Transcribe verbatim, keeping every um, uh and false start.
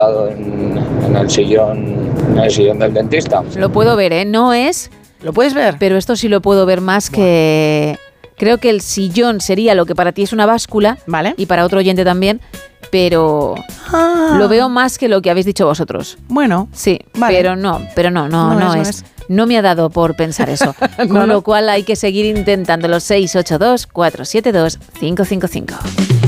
En, en el sillón, en el sillón del dentista. Lo puedo ver, ¿eh? No es... ¿Lo puedes ver? Pero esto sí lo puedo ver más bueno. que... Creo que el sillón sería lo que para ti es una báscula. Vale. Y para otro oyente también. Pero ah. lo veo más que lo que habéis dicho vosotros. Bueno. Sí, vale. pero no, pero no, no, no, no es. es. No me ha dado por pensar eso. no, Con lo no. cual hay que seguir intentándolo. seis ocho dos, cuatro siete dos, cinco cinco cinco.